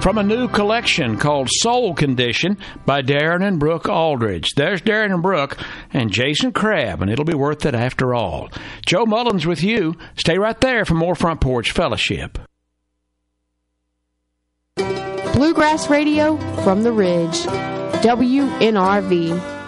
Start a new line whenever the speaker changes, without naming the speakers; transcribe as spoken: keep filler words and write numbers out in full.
from a new collection called Soul Condition by Darren and Brooke Aldridge. There's Darren and Brooke and Jason Crabb, and it'll be worth it after all. Joe Mullins with you. Stay right there for more Front Porch Fellowship.
Bluegrass Radio from the Ridge, W N R V.